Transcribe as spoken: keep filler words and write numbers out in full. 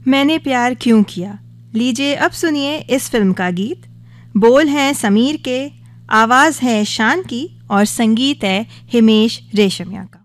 मैंने प्यार क्यों किया। लीजिए अब सुनिए इस फिल्म का गीत। बोल हैं समीर के, आवाज़ है शान की और संगीत है हिमेश रेशमिया का।